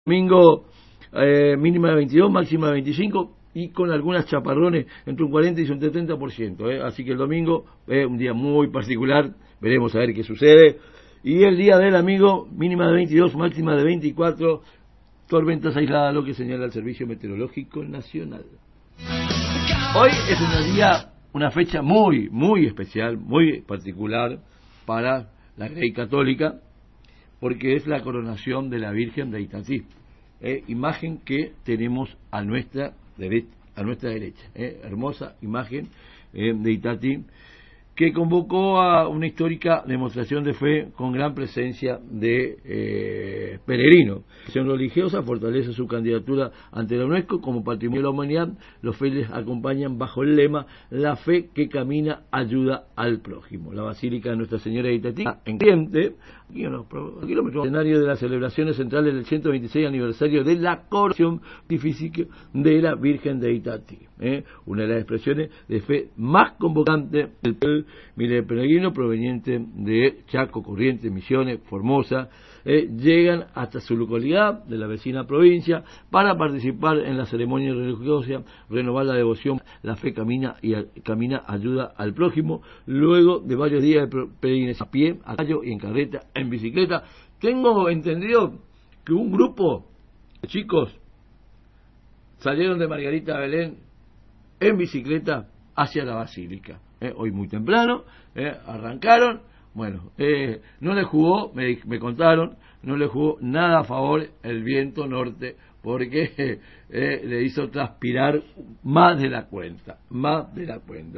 Domingo mínima de 22, máxima de 25 y con algunas chaparrones entre un 40 y un 70%. Así que el domingo es un día muy particular, veremos a ver qué sucede. Y el día del amigo, mínima de 22, máxima de 24, tormentas aisladas, lo que señala el Servicio Meteorológico Nacional. Hoy es una fecha muy, muy especial, muy particular para la Grey Católica, porque es la coronación de la Virgen de Itatí, imagen que tenemos a nuestra derecha, hermosa imagen de Itatí, que convocó a una histórica demostración de fe con gran presencia de peregrinos. La acción religiosa fortalece su candidatura ante la UNESCO como Patrimonio de la Humanidad. Los fieles acompañan bajo el lema "La fe que camina ayuda al prójimo". La Basílica de Nuestra Señora de Itatí, en Corrientes, escenario de las celebraciones centrales del 126 aniversario de la coronación pontificia de la Virgen de Itatí, una de las expresiones de fe más convocantes del miles de peregrinos provenientes de Chaco, Corrientes, Misiones, Formosa, llegan hasta su localidad de la vecina provincia para participar en la ceremonia religiosa, renovar la devoción. La fe camina ayuda al prójimo, luego de varios días de peregrinación a pie, a caballo y en carreta, en bicicleta. Tengo entendido que un grupo de chicos salieron de Margarita Belén en bicicleta hacia la Basílica. Hoy muy temprano arrancaron. Bueno, no le jugó, me contaron, no le jugó nada a favor el viento norte, porque le hizo transpirar más de la cuenta. Más de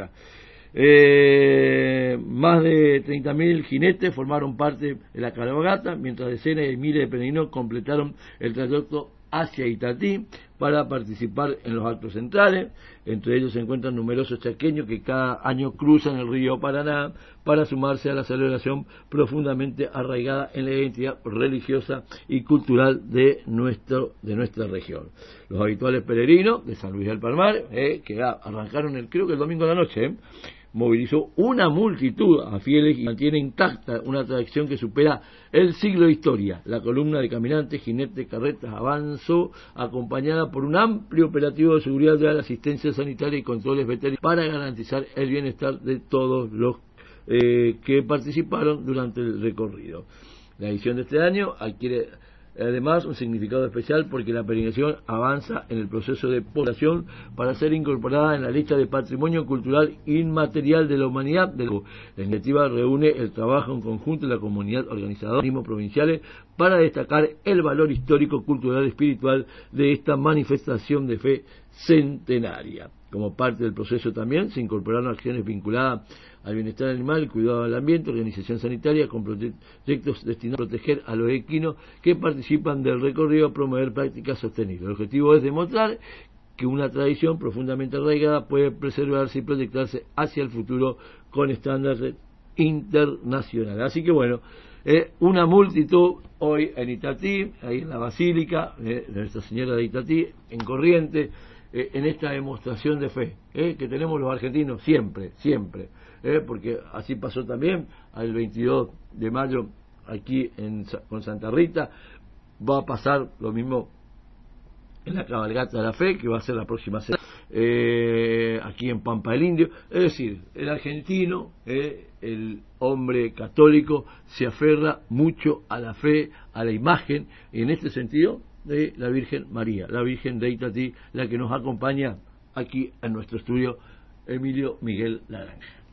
30.000 jinetes formaron parte de la cabalgata, mientras decenas de miles de peregrinos completaron el trayecto hacia Itatí para participar en los actos centrales. Entre ellos se encuentran numerosos chaqueños que cada año cruzan el río Paraná para sumarse a la celebración profundamente arraigada en la identidad religiosa y cultural de nuestra región. Los habituales peregrinos de San Luis del Palmar, que arrancaron creo que el domingo de la noche, movilizó una multitud a fieles y mantiene intacta una tradición que supera el siglo de historia. La columna de caminantes, jinetes, carretas avanzó acompañada por un amplio operativo de seguridad de la asistencia sanitaria y controles veterinarios para garantizar el bienestar de todos los que participaron durante el recorrido. La edición de este año adquiere además un significado especial porque la peregrinación avanza en el proceso de población para ser incorporada en la lista de Patrimonio Cultural Inmaterial de la Humanidad. La iniciativa reúne el trabajo en conjunto de la comunidad organizadora y provinciales para destacar el valor histórico, cultural y espiritual de esta manifestación de fe centenaria. Como parte del proceso también se incorporaron acciones vinculadas al bienestar animal, el cuidado del ambiente, organización sanitaria, con proyectos destinados a proteger a los equinos que participan del recorrido, a promover prácticas sostenibles. El objetivo es demostrar que una tradición profundamente arraigada puede preservarse y proyectarse hacia el futuro con estándares internacionales. Así que bueno, una multitud hoy en Itatí, ahí en la Basílica de Nuestra Señora de Itatí, en Corrientes, en esta demostración de fe que tenemos los argentinos siempre, porque así pasó también el 22 de mayo aquí con Santa Rita. Va a pasar lo mismo en la cabalgata de la fe, que va a ser la próxima semana aquí en Pampa del Indio. Es decir, el argentino, el hombre católico, se aferra mucho a la fe, a la imagen, y en este sentido de la Virgen María, la Virgen de Itatí, la que nos acompaña aquí en nuestro estudio, Emilio Miguel Laranja.